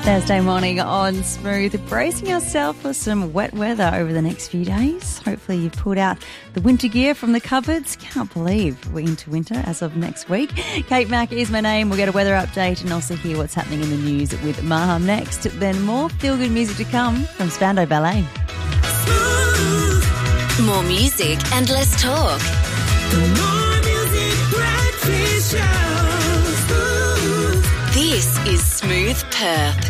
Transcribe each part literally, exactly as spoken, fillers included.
Thursday morning on Smooth, bracing yourself for some wet weather over the next few days. Hopefully you've pulled out the winter gear from the cupboards. Can't believe we're into winter as of next week. Kate Mack is my name. We'll get a weather update and also hear what's happening in the news with Maham next. Then more feel-good music to come from Spandau Ballet. Smooth. More music and less talk. The More Music Breakfast Show. Smooth. This is Smooth Perth.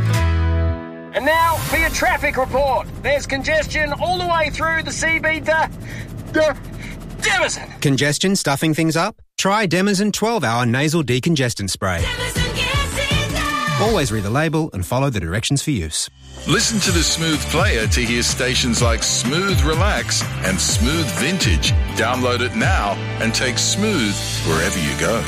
And now for your traffic report. There's congestion all the way through the C B to uh, Demison. Congestion stuffing things up? Try Demison twelve hour nasal decongestant spray. Always read the label and follow the directions for use. Listen to the Smooth Player to hear stations like Smooth Relax and Smooth Vintage. Download it now and take Smooth wherever you go.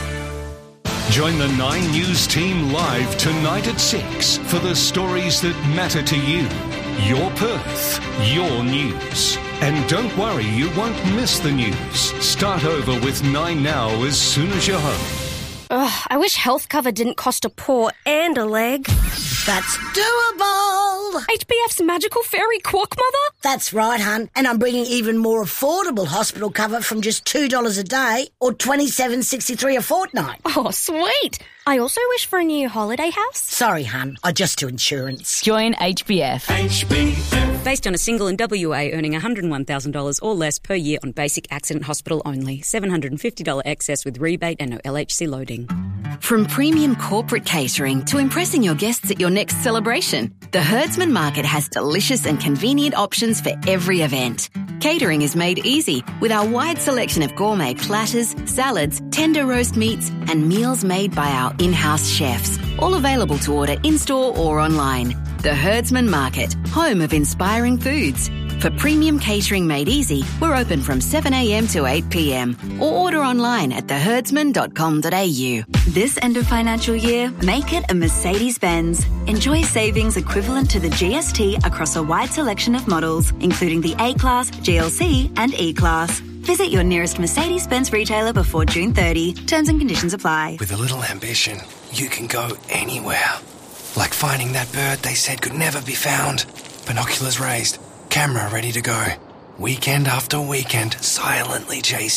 Join the Nine News team live tonight at six for the stories that matter to you. Your Perth, your news. And don't worry, you won't miss the news. Start over with Nine Now as soon as you're home. Ugh, I wish health cover didn't cost a paw and a leg. That's doable. H B F's magical fairy quack mother? That's right, hun. And I'm bringing even more affordable hospital cover from just two dollars a day or twenty-seven dollars and sixty-three cents a fortnight. Oh, sweet. I also wish for a new holiday house. Sorry, hun. I just do insurance. Join H B F. H B F. Based on a single in W A earning one hundred one thousand dollars or less per year on basic accident hospital only. seven hundred fifty dollars excess with rebate and no L H C loading. From premium corporate catering to impressing your guests at your next celebration, the Herdsman Market has delicious and convenient options for every event. Catering is made easy with our wide selection of gourmet platters, salads, tender roast meats, and meals made by our in-house chefs, all available to order in-store or online. The Herdsman Market, home of inspiring foods. For premium catering made easy, we're open from seven a.m. to eight p.m. or order online at the herdsman dot com dot a u. This end of financial year, make it a Mercedes-Benz. Enjoy savings equivalent to the G S T across a wide selection of models, including the A-Class, G L C and E-Class. Visit your nearest Mercedes-Benz retailer before June thirtieth. Terms and conditions apply. With a little ambition, you can go anywhere. Like finding that bird they said could never be found. Binoculars raised. Camera ready to go. Weekend after weekend, silently chasing.